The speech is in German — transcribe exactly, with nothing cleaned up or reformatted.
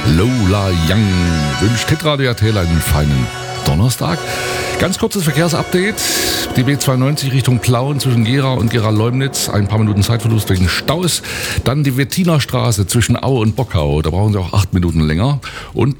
Lola Young wünscht Hitradio R T L einen feinen Donnerstag. Ganz kurzes Verkehrsupdate. Die B zweiundneunzig Richtung Plauen zwischen Gera und Gera-Leumnitz. Ein paar Minuten Zeitverlust wegen Staus. Dann die Wettinerstraße zwischen Aue und Bockau. Da brauchen Sie auch acht Minuten länger. Und